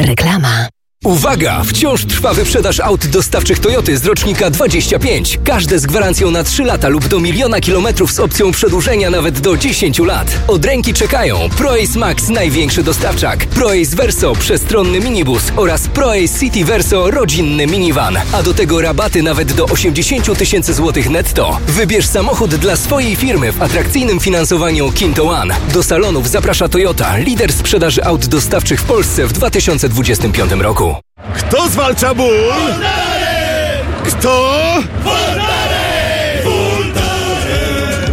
Reklama. Uwaga! Wciąż trwa wyprzedaż aut dostawczych Toyoty z rocznika 25. Każde z gwarancją na 3 lata lub do 1 000 000 kilometrów z opcją przedłużenia nawet do 10 lat. Od ręki czekają ProAce Max, największy dostawczak, ProAce Verso, przestronny minibus oraz ProAce City Verso, rodzinny minivan. A do tego rabaty nawet do 80 000 złotych netto. Wybierz samochód dla swojej firmy w atrakcyjnym finansowaniu Kinto One. Do salonów zaprasza Toyota, lider sprzedaży aut dostawczych w Polsce w 2025 roku. Kto zwalcza ból? Voltaren! Kto? Voltaren! Voltaren!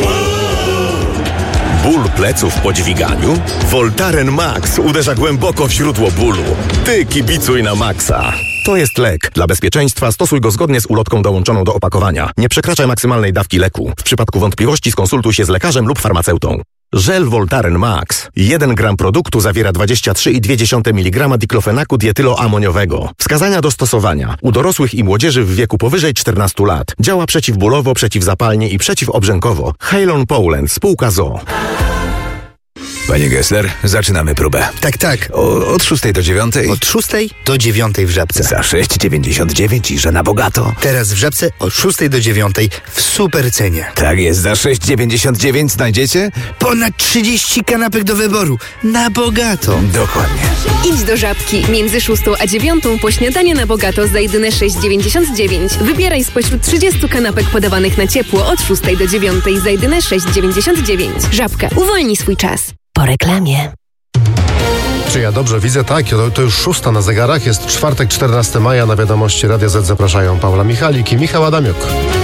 Ból pleców po dźwiganiu? Voltaren Max uderza głęboko w źródło bólu. Ty kibicuj na maksa. To jest lek. Dla bezpieczeństwa stosuj go zgodnie z ulotką dołączoną do opakowania. Nie przekraczaj maksymalnej dawki leku. W przypadku wątpliwości skonsultuj się z lekarzem lub farmaceutą. Żel Voltaren Max. 1 gram produktu zawiera 23,2 mg diklofenaku dietyloamoniowego. Wskazania do stosowania. U dorosłych i młodzieży w wieku powyżej 14 lat. Działa przeciwbólowo, przeciwzapalnie i przeciwobrzękowo. Halon Poland, spółka ZOO. Panie Gessler, zaczynamy próbę. Tak. Od 6 do 9. Od 6 do 9 w Żabce. Za 6,99 i że na bogato. Teraz w Żabce od 6 do 9 w super cenie. Tak jest, za 6,99 znajdziecie? Ponad 30 kanapek do wyboru. Na bogato. Dokładnie. Idź do Żabki. Między 6 a 9 po śniadanie na bogato za jedyne 6,99. Wybieraj spośród 30 kanapek podawanych na ciepło od 6 do 9 za jedyne 6,99. Żabka. Uwolnij swój czas. Po reklamie. Czy ja dobrze widzę? Tak, to już 6 na zegarach. Jest czwartek, 14 maja. Na wiadomości Radia Z zapraszają Paula Michalik i Michał Adamiuk.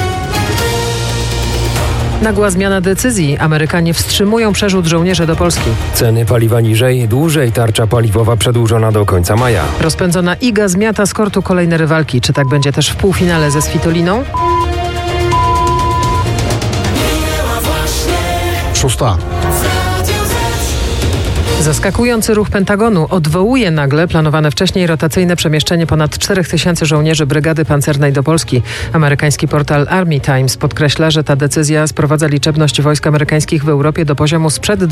Nagła zmiana decyzji. Amerykanie wstrzymują przerzut żołnierzy do Polski. Ceny paliwa niżej, dłużej tarcza paliwowa przedłużona do końca maja. Rozpędzona Iga zmiata z kortu kolejne rywalki. Czy tak będzie też w półfinale ze Svitoliną? 6. Zaskakujący ruch Pentagonu odwołuje nagle planowane wcześniej rotacyjne przemieszczenie ponad 4000 żołnierzy Brygady Pancernej do Polski. Amerykański portal Army Times podkreśla, że ta decyzja sprowadza liczebność wojsk amerykańskich w Europie do poziomu sprzed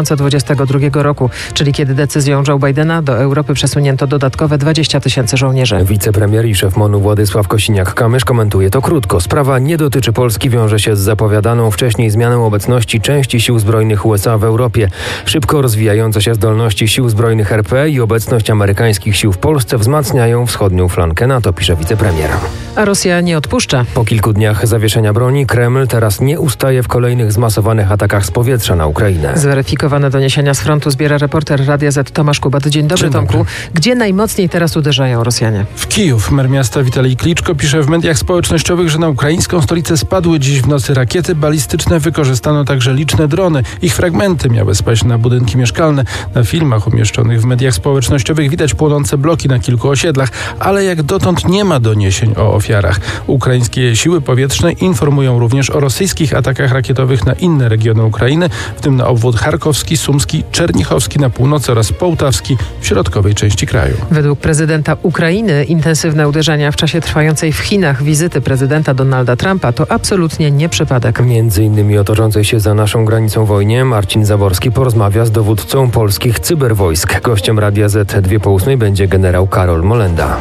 2022 roku, czyli kiedy decyzją Joe Bidena do Europy przesunięto dodatkowe 20 000 żołnierzy. Wicepremier i szef MON-u Władysław Kosiniak-Kamysz komentuje to krótko. Sprawa nie dotyczy Polski, wiąże się z zapowiadaną wcześniej zmianą obecności części sił zbrojnych USA w Europie. Szybko rozwijające się zdolności sił zbrojnych RP i obecność amerykańskich sił w Polsce wzmacniają wschodnią flankę NATO, pisze wicepremier. A Rosja nie odpuszcza. Po kilku dniach zawieszenia broni Kreml teraz nie ustaje w kolejnych zmasowanych atakach z powietrza na Ukrainę. Zweryfikowane doniesienia z frontu zbiera reporter Radia Z Tomasz Kubat. Dzień dobry, Tomku. Gdzie najmocniej teraz uderzają Rosjanie? W Kijów. Mer miasta Witalij Kliczko pisze w mediach społecznościowych, że na ukraińską stolicę spadły dziś w nocy rakiety balistyczne. Wykorzystano także liczne drony. Ich fragmenty miały spaść na budynki mieszkalne. Na filmach umieszczonych w mediach społecznościowych widać płonące bloki na kilku osiedlach, ale jak dotąd nie ma doniesień o ofiarach. Ukraińskie siły powietrzne informują również o rosyjskich atakach rakietowych na inne regiony Ukrainy, w tym na obwód charkowski, sumski, czernichowski na północy oraz połtawski w środkowej części kraju. Według prezydenta Ukrainy intensywne uderzenia w czasie trwającej w Chinach wizyty prezydenta Donalda Trumpa to absolutnie nie przypadek. Między innymi o toczącej się za naszą granicą wojnie Marcin Zaborski porozmawia z dowódcą polskich cyberwojsk. Gościem Radia Z 2:08 będzie generał Karol Molenda.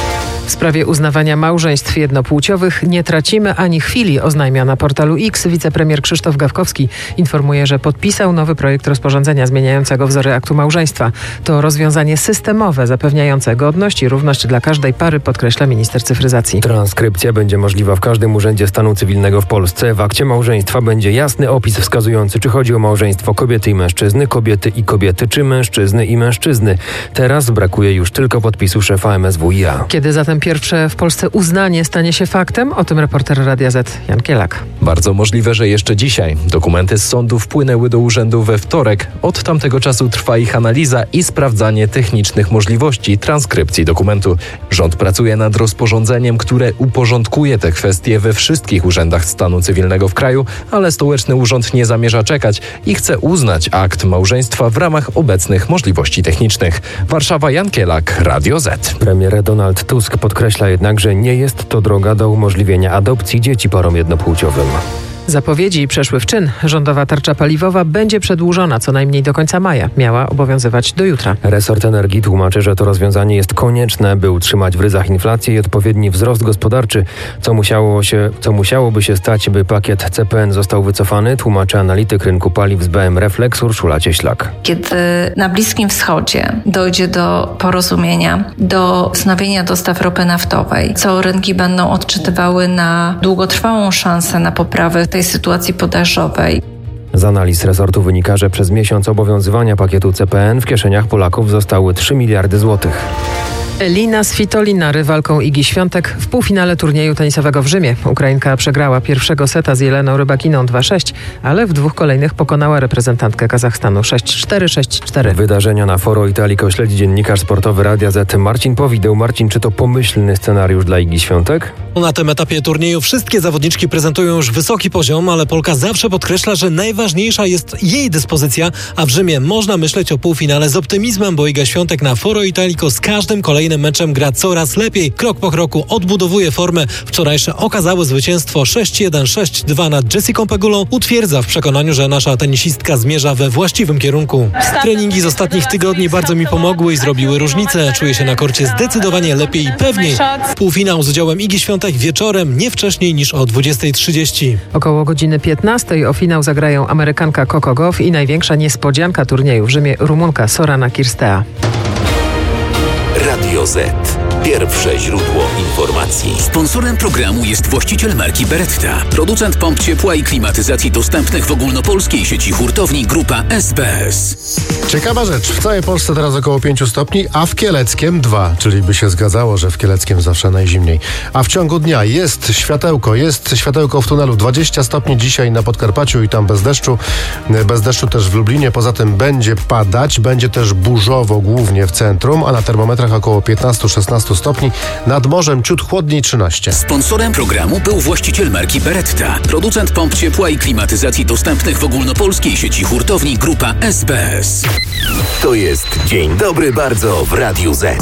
W sprawie uznawania małżeństw jednopłciowych nie tracimy ani chwili, oznajmia na portalu X. Wicepremier Krzysztof Gawkowski informuje, że podpisał nowy projekt rozporządzenia zmieniającego wzory aktu małżeństwa. To rozwiązanie systemowe, zapewniające godność i równość dla każdej pary, podkreśla minister cyfryzacji. Transkrypcja będzie możliwa w każdym urzędzie stanu cywilnego w Polsce. W akcie małżeństwa będzie jasny opis wskazujący, czy chodzi o małżeństwo kobiety i mężczyzny, kobiety i kobiety, czy mężczyzny i mężczyzny. Teraz brakuje już tylko podpisu szefa MSWiA. Kiedy zatem pierwsze w Polsce uznanie stanie się faktem? O tym reporter Radia Z Jan Kielak. Bardzo możliwe, że jeszcze dzisiaj. Dokumenty z sądu wpłynęły do urzędu we wtorek. Od tamtego czasu trwa ich analiza i sprawdzanie technicznych możliwości transkrypcji dokumentu. Rząd pracuje nad rozporządzeniem, które uporządkuje te kwestie we wszystkich urzędach stanu cywilnego w kraju, ale stołeczny urząd nie zamierza czekać i chce uznać akt małżeństwa w ramach obecnych możliwości technicznych. Warszawa, Jan Kielak, Radio Z. Premier Donald Tusk podkreśla jednak, że nie jest to droga do umożliwienia adopcji dzieci parom jednopłciowym. Zapowiedzi przeszły w czyn. Rządowa tarcza paliwowa będzie przedłużona co najmniej do końca maja. Miała obowiązywać do jutra. Resort Energii tłumaczy, że to rozwiązanie jest konieczne, by utrzymać w ryzach inflację i odpowiedni wzrost gospodarczy. Co musiałoby się stać, by pakiet CPN został wycofany, tłumaczy analityk rynku paliw z BM Reflex Urszula Cieślak. Kiedy na Bliskim Wschodzie dojdzie do porozumienia, do wznowienia dostaw ropy naftowej, co rynki będą odczytywały na długotrwałą szansę na poprawę tej sytuacji podażowej. Z analiz resortu wynika, że przez miesiąc obowiązywania pakietu CPN w kieszeniach Polaków zostały 3 miliardy złotych. Elina Svitolina rywalką Igi Świątek w półfinale turnieju tenisowego w Rzymie. Ukrainka przegrała pierwszego seta z Jeleną Rybakiną 2-6, ale w dwóch kolejnych pokonała reprezentantkę Kazachstanu 6-4, 6-4. Wydarzenia na Foro Italico śledzi dziennikarz sportowy Radia Z Marcin Powideł. Marcin, czy to pomyślny scenariusz dla Igi Świątek? Na tym etapie turnieju wszystkie zawodniczki prezentują już wysoki poziom, ale Polka zawsze podkreśla, że najważniejsza jest jej dyspozycja, a w Rzymie można myśleć o półfinale z optymizmem, bo Iga Świątek na Foro Italico z każdym kolejnym meczem gra coraz lepiej. Krok po kroku odbudowuje formę. Wczorajsze okazałe zwycięstwo 6-1, 6-2 nad Jessicą Pegulą utwierdza w przekonaniu, że nasza tenisistka zmierza we właściwym kierunku. Treningi z ostatnich tygodni bardzo mi pomogły i zrobiły różnicę. Czuję się na korcie zdecydowanie lepiej i pewniej. Półfinał z udziałem Igi Świątek wieczorem, nie wcześniej niż o 20:30. Około godziny 15 o finał zagrają Amerykanka Coco Gauff i największa niespodzianka turnieju w Rzymie Rumunka Sorana Kirstea. Radio Z. Pierwsze źródło informacji. Sponsorem programu jest właściciel marki Beretta. Producent pomp ciepła i klimatyzacji dostępnych w ogólnopolskiej sieci hurtowni Grupa SBS. Ciekawa rzecz. W całej Polsce teraz około 5 stopni, a w Kieleckiem 2. Czyli by się zgadzało, że w Kieleckiem zawsze najzimniej. A w ciągu dnia jest światełko w tunelu. 20 stopni dzisiaj na Podkarpaciu i tam bez deszczu. Bez deszczu też w Lublinie. Poza tym będzie padać. Będzie też burzowo, głównie w centrum, a na termometrach około 15-16 stopni. Nad morzem ciut chłodniej 13. Sponsorem programu był właściciel marki Beretta. Producent pomp ciepła i klimatyzacji dostępnych w ogólnopolskiej sieci hurtowni Grupa SBS. To jest Dzień Dobry Bardzo w Radiu Z.